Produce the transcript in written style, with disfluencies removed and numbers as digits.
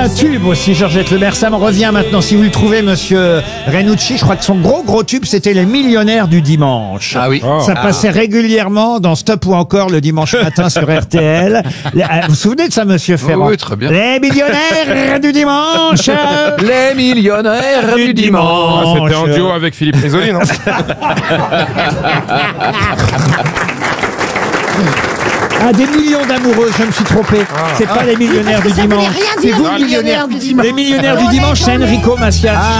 un tube aussi, Georgette Lemaire. Ça me revient maintenant. Si vous le trouvez, monsieur Renucci, je crois que son gros tube, c'était Les Millionnaires du Dimanche. Ah oui. Ça passait régulièrement dans Stop ou encore le dimanche matin sur RTL. Vous vous souvenez de ça, monsieur Ferrand? Oui, très bien. Les millionnaires du dimanche. Les millionnaires du Ah, dimanche. c'était en duo avec Philippe Risoli, non? Ah, des millions d'amoureux, je me suis trompé. C'est pas les millionnaires du Ça voulait dimanche. rien C'est dire, vous, les millionnaires du dimanche. Les millionnaires du dimanche, c'est Enrico Macias.